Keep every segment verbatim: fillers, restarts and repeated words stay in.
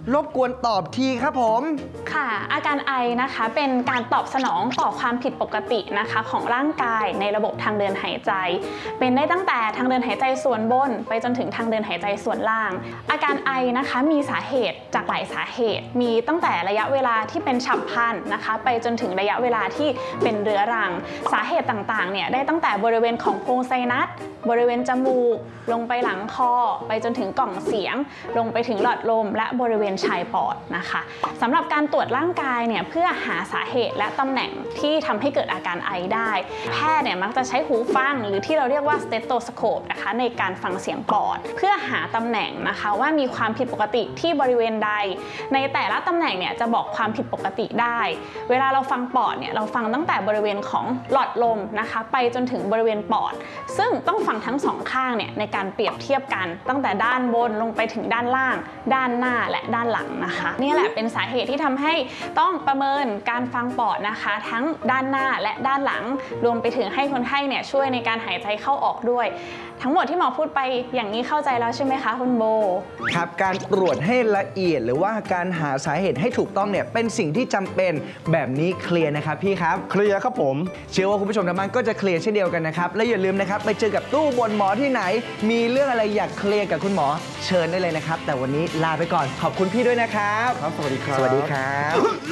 รบกวนตอบทีครับผมค่ะอาการไอนะคะเป็นการตอบสนองต่อความผิดปกตินะคะของร่างกายในระบบทางเดินหายใจเป็นได้ตั้งแต่ทางเดินหายใจส่วนบนไปจนถึงทางเดินหายใจส่วนล่างอาการไอนะคะมีสาเหตุจากหลายสาเหตุมีตั้งแต่ระยะเวลาที่เป็นฉับพลันนะคะไปจนถึงระยะเวลาที่เป็นเรื้อรังสาเหตุต่างๆเนี่ยได้ตั้งแต่บริเวณของโพรงไซนัสบริเวณจมูกลงไปหลังคอไปจนถึงกล่องเสียงลงไปถึงหลอดลมและบริเวณชายปอดนะคะสำหรับการตรวจร่างกายเนี่ยเพื่อหาสาเหตุและตำแหน่งที่ทำให้เกิดอาการไอได้แพทย์เนี่ยมักจะใช้หูฟังหรือที่เราเรียกว่าสเตโตสโคปนะคะในการฟังเสียงปอดเพื่อหาตำแหน่งนะคะว่ามีความผิดปกติที่บริเวณใดในแต่ละตำแหน่งเนี่ยจะบอกความผิดปกติได้เวลาเราฟังปอดเนี่ยเราฟังตั้งแต่บริเวณของหลอดลมนะคะไปจนถึงบริเวณปอดซึ่งต้องฟังทั้งสองข้างเนี่ยในการเปรียบเทียบกันตั้งแต่ด้านบนลงไปถึงด้านล่างด้านหน้าและด้านหลังนะคะนี่แหละเป็นสาเหตุที่ทำให้ต้องประเมินการฟังปอดนะคะทั้งด้านหน้าและด้านหลังรวมไปถึงให้คนไข้เนี่ยช่วยในการหายใจเข้าออกด้วยทั้งหมดที่หมอพูดไปอย่างนี้เข้าใจแล้วใช่ไหมคะคุณโบครับการตรวจให้ละเอียดหรือว่าการหาสาเหตุให้ถูกต้องเนี่ยเป็นสิ่งที่จำเป็นแบบนี้เคลียร์นะครับพี่ครับเคลียร์ครับผมเชื่อว่าคุณผู้ชมทางบ้านก็จะเคลียร์เช่นเดียวกันนะครับและอย่าลืมนะครับไปเจอกับตู้บนหมอที่ไหนมีเรื่องอะไรอยากเคลียร์กับคุณหมอเชิญได้เลยนะครับแต่วันนี้ลาไปก่อนขอบคุณพี่ด้วยนะครับครับสวัสดีครับสวัสดีครับ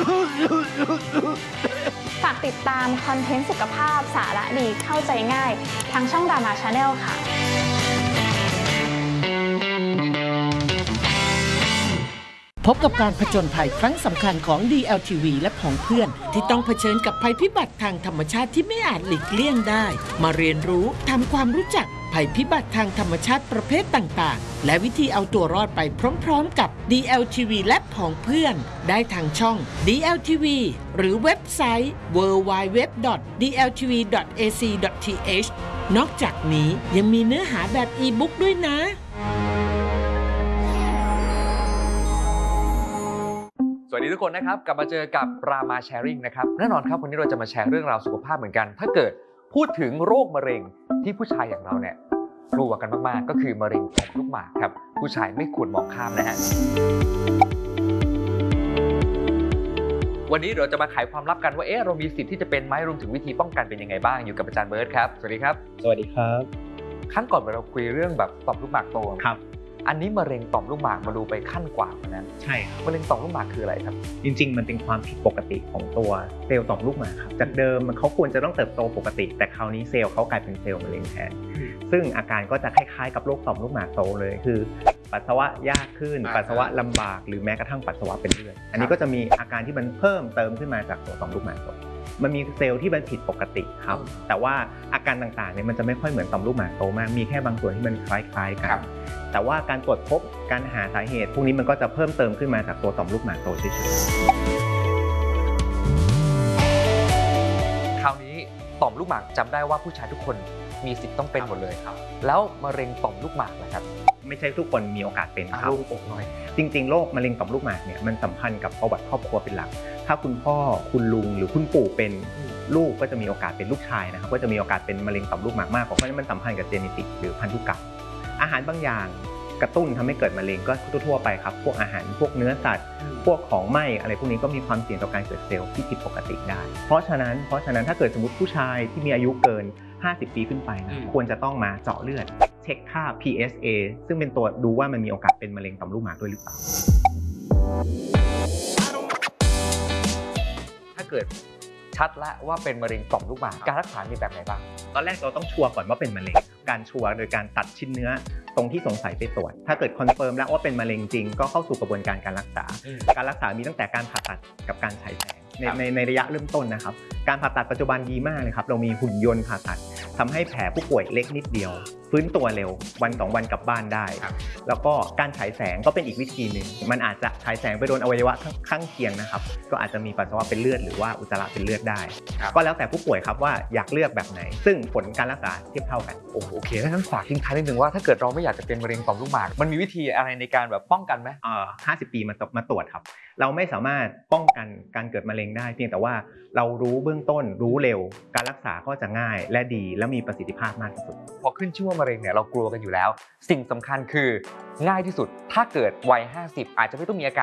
ฝากติดตามคอนเทนต์สุขภาพสาระดีเข้าใจง่ายทางช่อง Drama Channel ค่ะพบกับการผจญภัยครั้งสำคัญของ ดี แอล ที วี และผองเพื่อนที่ต้องเผชิญกับภัยพิบัติทางธรรมชาติที่ไม่อาจหลีกเลี่ยงได้มาเรียนรู้ทำความรู้จักภัยพิบัติทางธรรมชาติประเภทต่างๆและวิธีเอาตัวรอดไปพร้อมๆกับ ดี แอล ที วี และผองเพื่อนได้ทางช่อง ดี แอล ที วี หรือเว็บไซต์ ดับเบิลยู ดับเบิลยู ดับเบิลยู ดอท ดี แอล ที วี ดอท เอ ซี ดอท ที เอช นอกจากนี้ยังมีเนื้อหาแบบอีบุ๊กด้วยนะสวัสดีทุกคนนะครับกลับมาเจอกับรามาแชร์ริ่งนะครับแน่นอนครับวันนี้เราจะมาแชร์เรื่องราวสุขภาพเหมือนกันถ้าเกิดพูดถึงโรคมะเร็งที่ผู้ชายอย่างเราเนี่ยกลัวกันมากๆก็คือมะเร็งต่อมลูกหมากครับผู้ชายไม่ควรมองข้ามนะฮะวันนี้เราจะมาไขความลับกันว่าเอ๊ะเรามีสิทธิ์ที่จะเป็นไหมรวมถึงวิธีป้องกันเป็นยังไงบ้างอยู่กับอาจารย์เบิร์ตครับสวัสดีครับสวัสดีครับครั้งก่อนเราคุยเรื่องแบบต่อมลูกหมากโตครับอันนี้มะเร็งต่อมลูกหมากมาดูไปขั้นกว่านั้นใช่มะเร็งต่อมลูกหมากคืออะไรครับจริงๆมันเป็นความผิดปกติของตัวเซลล์ต่อมลูกหมากครับจากเดิมมันเขาควรจะต้องเติบโตปกติแต่คราวนี้เซลล์เขากลายเป็นเซลล์มะเร็งแทนซึ่งอาการก็จะคล้ายๆกับโรคต่อมลูกหมากโตเลยคือปัสสาวะยากขึ้นปัสสาวะลำบากหรือแม้กระทั่งปัสสาวะเป็นเลือดอันนี้ก็จะมีอาการที่มันเพิ่มเติมขึ้นมาจากตัวต่อมลูกหมากโตมันมีเซลล์ที่มันผิดปกติครับแต่ว่าอาการต่างๆเนี่ยมันจะไม่ค่อยเหมือนต่อมลูกหมากโตมากมีแค่บางส่วนที่มันคล้ายๆกันแต่ว่าการตรวจพบการหาสาเหตุพวกนี้มันก็จะเพิ่มเติมขึ้นมาจากตัวต่อมลูกหมากโตเฉยๆคราวนี้ต่อมลูกหมากจำได้ว่าผู้ชายทุกคนมีสิทธิ์ต้องเป็นหมดเลยครับแล้วมะเร็งต่อมลูกหมากล่ะครับไม่ใช่ทุกคนมีโอกาสเป็นครับลูกอกหน่อยจริงๆโรคมะเร็งต่อมลูกหมากเนี่ยมันสัมพันธ์กับประวัติครอบครัวเป็นหลักถ้าคุณพ่อคุณลุงหรือคุณปู่เป็นลูกก็จะมีโอกาสเป็นลูกชายนะครับก็จะมีโอกาสเป็นมะเร็งต่อมลูกหมากมากเพราะฉะนั้นมันสัมพันธ์กับเจเนติกหรือพันธุกรรมอาหารบางอย่างกระตุ้นทำให้เกิดมะเร็งก็ทั่วๆไปครับพวกอาหารพวกเนื้อสัตว์พวกของไหม้อะไรพวกนี้ก็มีความเสี่ยงต่อการเกิดเซลล์ที่ผิดปกติได้เพราะฉะนั้นเพราะฉะนั้นถ้าเกิดสมมติผู้ชายที่มีอายุเกินห้าสิบปีขึ้นไปนะควรจะต้องมาเจาะเลือดเช็คค่า พี เอส เอ ซึ่งเป็นตัวดูว่ามันมีโอกาสเป็นมะเร็งต่อมลูกหมากด้วยหรือเปล่าถ้าเกิดชัดแล้วว่าเป็นมะเร็งต่อมลูกหมากการรักษามีแบบไหนบ้างตอนแรกเราต้องชัวร์ก่อนว่าเป็นมะเร็งการชัวร์โดยการตัดชิ้นเนื้อตรงที่สงสัยไปตรวจถ้าเกิดคอนเฟิร์มแล้วว่าเป็นมะเร็งจริงก็เข้าสู่กระบวนการการรักษาการรักษามีตั้งแต่การผ่าตัดกับการฉายแสงในในในระยะเริ่มต้นนะครับการผ่าตัดปัจจุบันดีมากเลยครับเรามีหุ่นยนต์ผ่าตัดทำให้แผลผู้ป่วยเล็กนิดเดียวฟื้นตัวเร็ววันสองวันกลับบ้านได้แล้วก็การฉายแสงก็เป็นอีกวิธีหนึ่งมันอาจจะฉายแสงไปโดนอวัยวะข้างเคียงนะครับก็อาจจะมีปัสสาวะเป็นเลือดหรือว่าอุจจาระเป็นเลือดได้ก็แล้วแต่ผู้ป่วยครับว่าอยากเลือกแบบไหนซึ่งผลการรักษาเทียบเท่ากันโอเคแล้วท่านฝากทิ้งท้ายนิดนึงว่าถ้าเกิดเราไม่อยากจะเป็นมะเร็งต่อมลูกหมากมันมีวิธีอะไรในการแบบป้องกันไหมอ่าห้าสิบปีมามาตรวจครับเราไม่สามารถป้องกันการเกิดมะเร็งได้เพียงแต่ว่าเรารู้เบื้องต้นรู้เร็วการรักษาก็จะง่ายและดีและมีประสิทธิภาพมากที่สุดพอขึ้นชื่อว่ามะเร็งเนี่ยเรากลัวกันอยู่แล้วสิ่งสำคัญคือง่ายที่สุดถ้าเกิดวัยห้าสิบอาจจะไม่ต้องมีอาการ